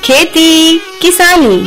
खेती किसानी।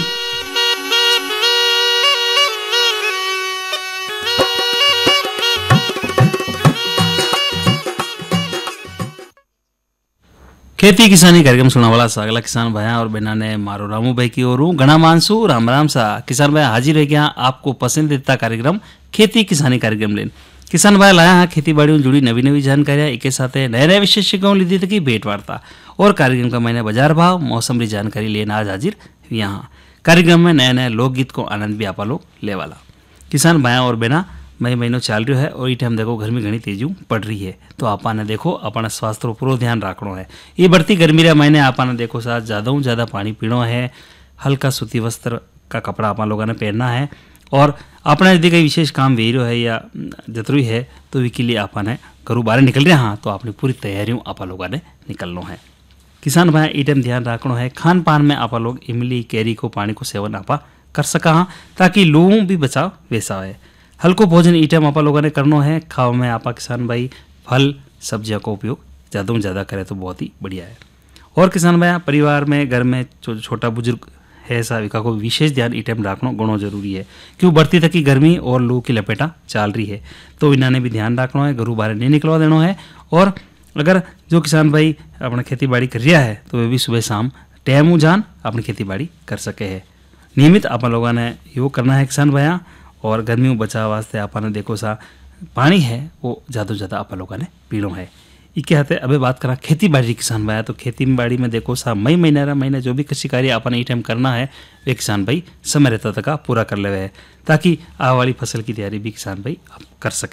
खेती किसानी कार्यक्रम सुनने वाला सगला किसान भाई और बहना ने मारो रामू भाई की ओर घना मानसू राम राम सा किसान भाई हाजिर है गया आपको पसंदीदा कार्यक्रम खेती किसानी कार्यक्रम लेन किसान भाई लाया है खेती बाड़ी में जुड़ी नवी नवी जानकारियां एक साथ नए नए विशेषज्ञों ली दी की भेंट वार्ता और कार्यक्रम का महीने बाजार भाव मौसम की जानकारी लेना आज हाजिर यहाँ कार्यक्रम में नए नए लोकगीत को आनंद भी आपा लोग ले वाला किसान भाई और बहना मई महीनों चाल रही है और ये टाइम देखो गर्मी घनी तेजू पड़ रही है तो आपा ने देखो अपना स्वास्थ्य को पूरा ध्यान रखना है। ये बढ़ती गर्मी रे महीने आपा ने देखो साथ ज़्यादा पानी पीना है, हल्का सूती वस्त्र का कपड़ा अपन लोगों ने पहनना है और अपना यदि कोई विशेष काम वेरो है या जरूरी है तो इसके लिए आपा ने घरों बाहर निकल रहे हाँ तो अपनी पूरी तैयारियों आपा लोगों ने निकलना है। किसान भाई ये टाइम ध्यान रखना है खान पान में आपा लोग इमली कैरी को पानी को सेवन आपा कर सका हाँ ताकि लोगों भी बचाव वैसा है। हल्को भोजन ई टाइम आपा लोगों ने करना है। खाओ में आपा किसान भाई फल सब्जियों का उपयोग ज़्यादा से ज़्यादा करें तो बहुत ही बढ़िया है। और किसान भाई परिवार में घर में छोटा बुजुर्ग है ऐसा विका को विशेष ध्यान ई टाइम रखना घणो जरूरी है क्यों बढ़ती तक की गर्मी और लू की लपेटा चल रही है तो इन्होंने भी ध्यान रखना है, घरों बाहर नहीं निकलवा देना है। और अगर जो किसान भाई अपना खेती बाड़ी कर रहा है तो वे भी सुबह शाम टाइम जान अपनी खेती बाड़ी कर सके है। नियमित आप लोगों ने योग करना है किसान भाइया और गर्मी में बचाव वास्ते आपने देखो सा पानी है वो ज़्यादा से ज़्यादा आप लोगों ने पीना है। ये क्या है अभी बात करा खेती बाड़ी किसान भाई तो खेती बाड़ी में देखो सा मई महीने जो भी कृषि कार्य आपने ये टाइम करना है वे किसान भाई समय रहता तक पूरा कर ले है ताकि आने वाली फसल की तैयारी भी किसान भाई आप कर सके।